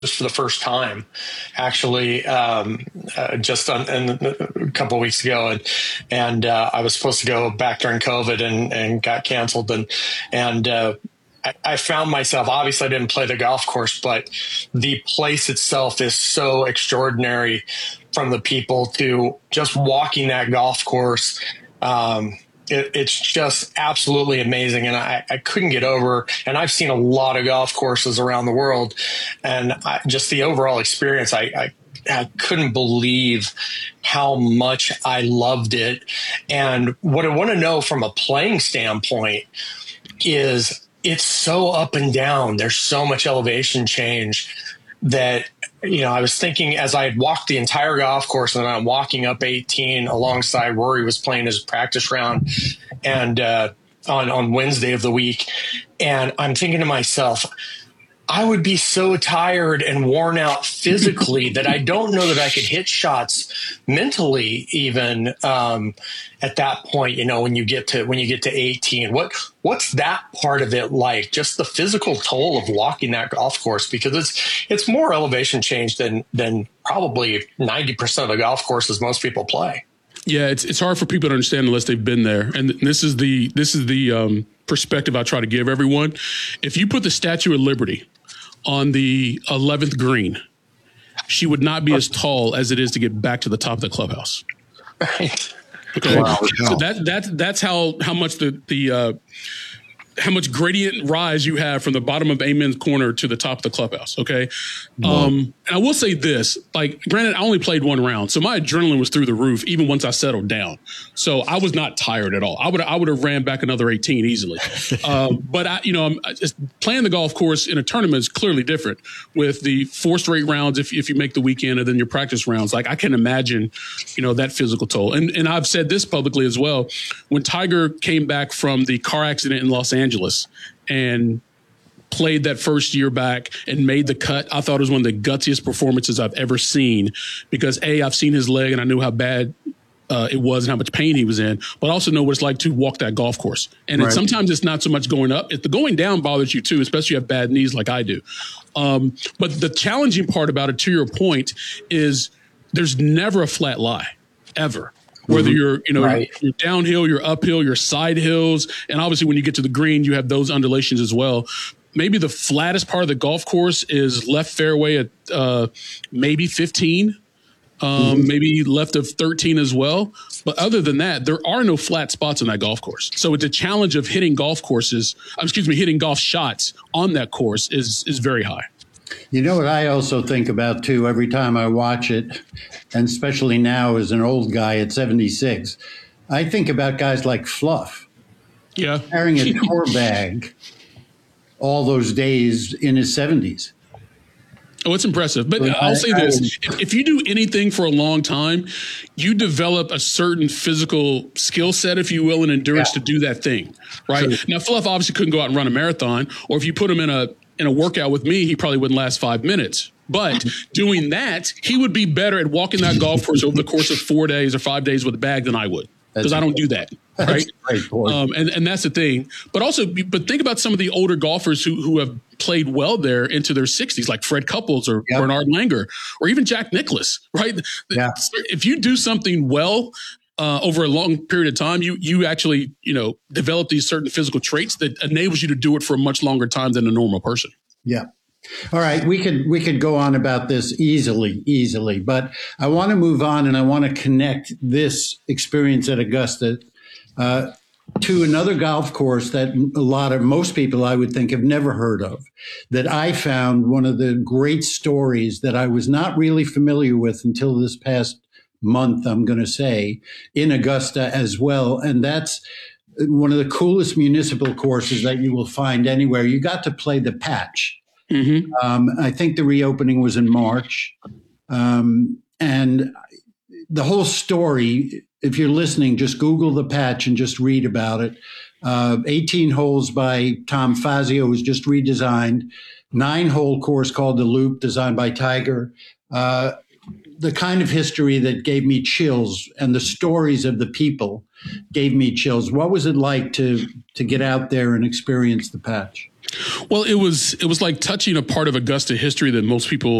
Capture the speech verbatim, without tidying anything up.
just for the first time, actually, um, uh, just on, a couple of weeks ago, and and uh, I was supposed to go back during COVID and, and got canceled, and and uh, I, I found myself. Obviously, I didn't play the golf course, but the place itself is so extraordinary. From the people to just walking that golf course. Um, it, it's just absolutely amazing. And I, I couldn't get over, and I've seen a lot of golf courses around the world, and I, just the overall experience, I, I, I couldn't believe how much I loved it. And what I want to know from a playing standpoint is it's so up and down. There's so much elevation change that, you know, I was thinking as I had walked the entire golf course, and I'm walking up eighteen alongside Rory was playing his practice round and uh, on, on Wednesday of the week. And I'm thinking to myself, I would be so tired and worn out physically that I don't know that I could hit shots mentally even um, at that point. You know, when you get to when you get to eighteen, what what's that part of it like? Just the physical toll of walking that golf course, because it's it's more elevation change than than probably ninety percent of the golf courses most people play. Yeah, it's it's hard for people to understand unless they've been there, and this is the this is the um, perspective I try to give everyone. If you put the Statue of Liberty on the eleventh green, she would not be as tall as it is to get back to the top of the clubhouse. Right. Okay. Wow. So that that that's how how much the the uh, how much gradient rise you have from the bottom of Amen's corner to the top of the clubhouse. Okay. Wow. Um, and I will say this, like, granted, I only played one round, so my adrenaline was through the roof even once I settled down. So I was not tired at all. I would I would have ran back another eighteen easily. um, but I, you know, I'm I just playing the golf course in a tournament is clearly different with the four straight rounds. If if you make the weekend and then your practice rounds, like I can imagine, you know, that physical toll. And and I've said this publicly as well. When Tiger came back from the car accident in Los Angeles and played that first year back and made the cut, I thought it was one of the gutsiest performances I've ever seen, because A, I've seen his leg and I knew how bad uh, it was and how much pain he was in, but I also know what it's like to walk that golf course. And right. it, sometimes it's not so much going up. If the going down bothers you too, especially if you have bad knees like I do. Um, but the challenging part about it, to your point, is there's never a flat lie, ever. Whether you're, you know, right. you're downhill, you're uphill, you're side hills. And obviously when you get to the green, you have those undulations as well. Maybe the flattest part of the golf course is left fairway at uh, maybe fifteen, um, mm-hmm. maybe left of thirteen as well. But other than that, there are no flat spots on that golf course. So the challenge of hitting golf courses, excuse me, hitting golf shots on that course is is very high. You know what I also think about, too, every time I watch it, and especially now as an old guy at seventy-six, I think about guys like Fluff. Yeah. Carrying a tour bag all those days in his seventies. Oh, it's impressive. But I'll say this. If you do anything for a long time, you develop a certain physical skill set, if you will, and endurance yeah. to do that thing, right? Sure. Now, Fluff obviously couldn't go out and run a marathon, or if you put him in a in a workout with me, he probably wouldn't last five minutes. But doing that, he would be better at walking that golf course over the course of four days or five days with a bag than I would, because I don't do that. Right. Um, and, and that's the thing. But also, but think about some of the older golfers who, who have played well there into their sixties, like Fred Couples or yep. Bernard Langer, or even Jack Nicklaus, right? Yeah. If you do something well uh, over a long period of time, you you actually, you know, develop these certain physical traits that enables you to do it for a much longer time than a normal person. Yeah. All right, we could we could go on about this easily, easily, but I want to move on, and I want to connect this experience at Augusta uh, to another golf course that a lot of most people, I would think, have never heard of. That I found one of the great stories that I was not really familiar with until this past month, I'm going to say, in Augusta as well, and that's one of the coolest municipal courses that you will find anywhere. You got to play the Patch. Mm-hmm. Um, I think the reopening was in March. Um, and the whole story, if you're listening, just Google the Patch and just read about it. Uh, eighteen holes by Tom Fazio was just redesigned. Nine-hole course called the Loop, designed by Tiger. Uh, the kind of history that gave me chills, and the stories of the people gave me chills. What was it like to to get out there and experience the Patch? Well, it was it was like touching a part of Augusta history that most people